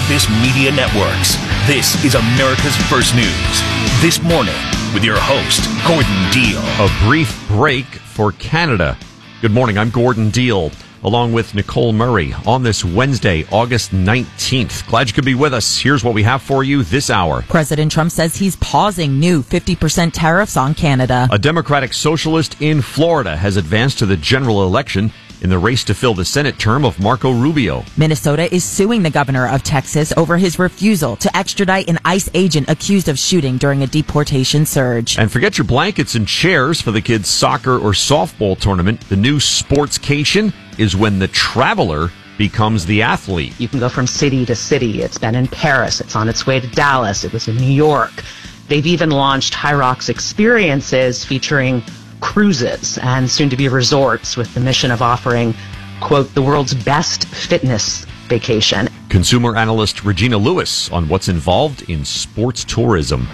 This Media Networks. This is America's First News. This morning with your host, Gordon Deal. A brief break for Canada. Good morning, I'm Gordon Deal, along with Nicole Murray on this Wednesday, August 19th. Glad you could be with us. Here's what we have for you this hour. President Trump says he's pausing new 50% tariffs on Canada. A Democratic socialist in Florida has advanced to the general election in the race to fill the Senate term of Marco Rubio. Minnesota is suing the governor of Texas over his refusal to extradite an ICE agent accused of shooting during a deportation surge. And forget your blankets and chairs for the kids' soccer or softball tournament. The new Sportscation is when the traveler becomes the athlete. You can go from city to city. It's been in Paris. It's on its way to Dallas. It was in New York. They've even launched HYROX experiences featuring cruises and soon-to-be resorts with the mission of offering, quote, the world's best fitness vacation. Consumer analyst Regina Lewis on what's involved in sports tourism.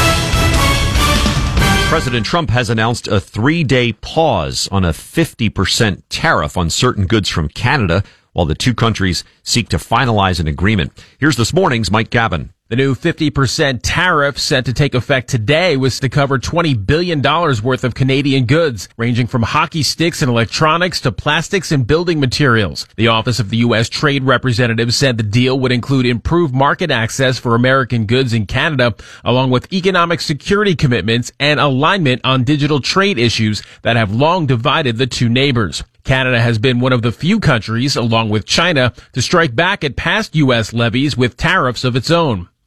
President Trump has announced a 3-day pause on a 50% tariff on certain goods from Canada while the two countries seek to finalize an agreement. Here's this morning's Mike Gavin. The new 50% tariff set to take effect today was to cover $20 billion worth of Canadian goods, ranging from hockey sticks and electronics to plastics and building materials. The Office of the U.S. Trade Representative said the deal would include improved market access for American goods in Canada, along with economic security commitments and alignment on digital trade issues that have long divided the two neighbors. Canada has been one of the few countries, along with China, to strike back at past U.S. levies with tariffs of its own.